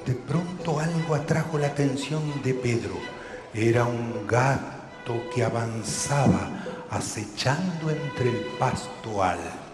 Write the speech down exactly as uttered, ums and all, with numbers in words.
De pronto algo atrajo la atención de Pedro. Era un gato que avanzaba acechando entre el pasto alto.